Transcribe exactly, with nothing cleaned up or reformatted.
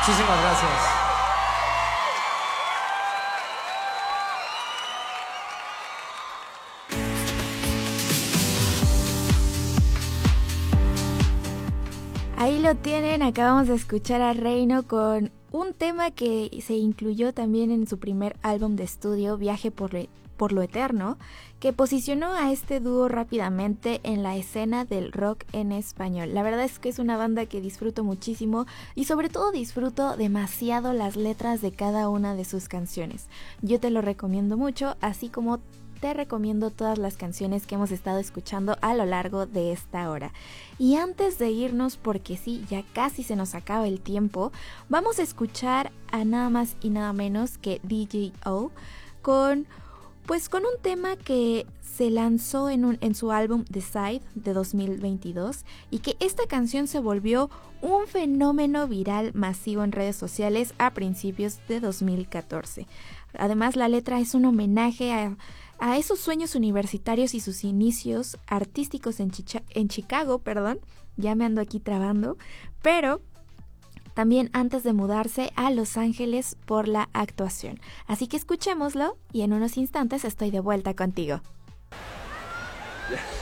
Muchísimas gracias. Ahí lo tienen, acabamos de escuchar a Reino con un tema que se incluyó también en su primer álbum de estudio, Viaje por, le- por lo Eterno, que posicionó a este dúo rápidamente en la escena del rock en español. La verdad es que es una banda que disfruto muchísimo y sobre todo disfruto demasiado las letras de cada una de sus canciones. Yo te lo recomiendo mucho, así como te recomiendo todas las canciones que hemos estado escuchando a lo largo de esta hora. Y antes de irnos, porque sí, ya casi se nos acaba el tiempo, vamos a escuchar a nada más y nada menos que D J O con, pues, con un tema que se lanzó en, un, en su álbum The Side de dos mil veintidós y que esta canción se volvió un fenómeno viral masivo en redes sociales a principios de dos mil catorce. Además, la letra es un homenaje a a esos sueños universitarios y sus inicios artísticos en, Chicha- en Chicago, perdón, ya me ando aquí trabando, pero también antes de mudarse a Los Ángeles por la actuación. Así que escuchémoslo y en unos instantes estoy de vuelta contigo.